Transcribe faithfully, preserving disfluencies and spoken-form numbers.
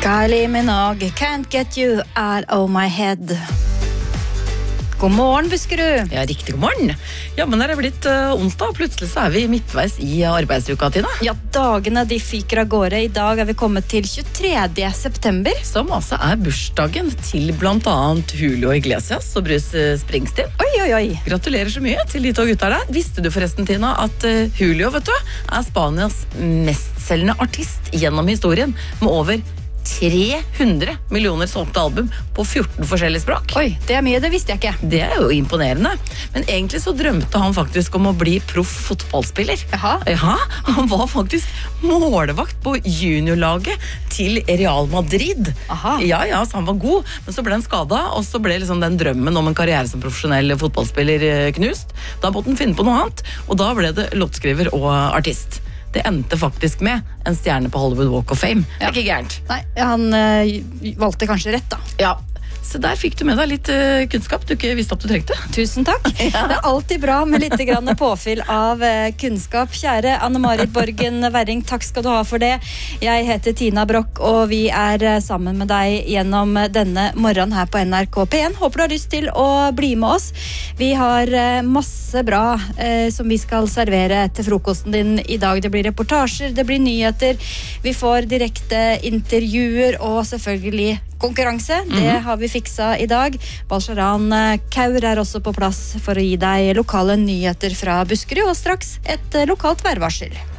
Kylie Minogue, Can't Get You Out of My Head. God morgen, Buskerud. Ja, riktig god morgen. Ja, men det er blitt uh, onsdag, plutselig så er vi midtveis i arbeidsuka, Tina. Ja, dagene de fyker av gårde. I dag er vi kommet til tjuetredje september. Som altså er bursdagen til blant annet Julio Iglesias og Bruce Springsteen. Oi, oi, oi. Gratulerer så mye til de to gutta der. Visste du forresten, Tina, at uh, Julio, vet du, er Spanias mestselgende artist gjennom historien, med over tre hundre millioner solgte album på fjorten forskjellige språk. Oi, det er mye, det visste jeg ikke. Det er jo imponerende. Men egentlig så drømte han faktisk om å bli proff fotballspiller. Jaha. Ja, han var faktisk målevakt på juniorlaget til Real Madrid. Aha. Ja, ja, så han var god, men så ble han skadet, og så ble liksom den drømmen om en karriere som profesjonell fotballspiller knust. Da måtte han finne på noe annet, og da ble det låtskriver og artist. Det endte faktisk med en stjerne på Hollywood Walk of Fame. Det er ikke gærent. Nei, han øh, valgte kanskje rett da. Ja, så der fikk du med deg litt uh, kunnskap du ikke visste at du trengte. Tusen takk. Ja. Det er alltid bra med litt grann påfyll av uh, kunnskap. Kjære Anne-Marit Borgen Werring, takk skal du ha for det. Jeg heter Tina Brock, og vi er uh, sammen med deg gjennom denne morgenen her på N R K P en. Håper du har lyst til å bli med oss. Vi har uh, masse bra uh, som vi skal servere til frokosten din i dag. Det blir reportasjer, det blir nyheter, vi får direkte intervjuer og selvfølgelig konkurranse. Det mm-hmm. har vi fiksa i dag. Balsharan Kaur er også på plass for å gi deg lokale nyheter fra Buskerud, og straks et lokalt værvarsel.